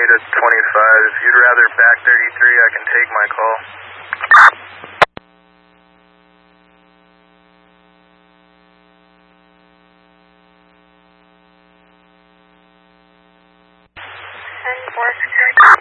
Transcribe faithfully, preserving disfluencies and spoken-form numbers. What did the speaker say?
to twenty-five. If you'd rather back thirty-three, I can take my call. ten four six.